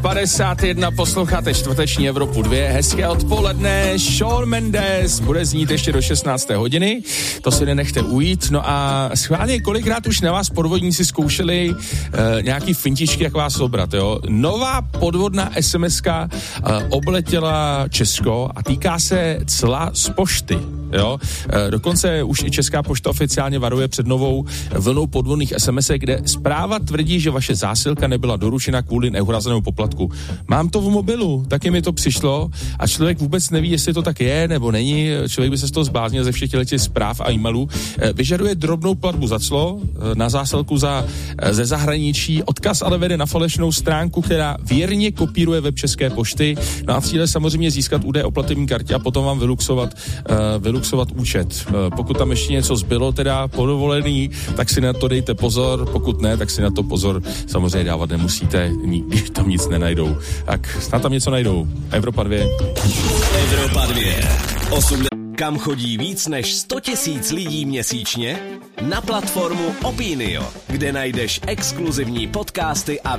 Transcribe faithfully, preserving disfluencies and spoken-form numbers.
padesát jedna, posloucháte čtvrteční Evropu dva, hezké odpoledne, Shawn Mendes bude znít ještě do šestnácté hodiny, to si nenechte ujít, no a schválně, kolikrát už na vás podvodníci zkoušeli uh, nějaký fintičky, jak vás obrat, jo. Nová podvodná es em eska uh, obletěla Česko a týká se cla z pošty. Jo? E, dokonce už i Česká pošta oficiálně varuje před novou vlnou podvodných es em esek, kde zpráva tvrdí, že vaše zásilka nebyla doručena kvůli neuhrazenému poplatku. Mám to v mobilu, taky mi to přišlo a člověk vůbec neví, jestli to tak je nebo není. Člověk by se z toho zbláznil ze všech těch zpráv a e-mailů. E, vyžaduje drobnou platbu za clo, e, na zásilku za, e, ze zahraničí. Odkaz ale vede na falešnou stránku, která věrně kopíruje web České pošty. No a cíle samozřejmě získat údaje o platební kartě a potom vám vyluxovat, e, vyluxovat účet. Pokud tam ještě něco zbylo, teda podovolený, tak si na to dejte pozor, pokud ne, tak si na to pozor samozřejmě dávat nemusíte, když tam nic nenajdou. Tak snad tam něco najdou. Evropa dva. Evropa dva. osm Kam chodí víc než sto tisíc lidí měsíčně? Na platformu Opinio, kde najdeš exkluzivní podcasty a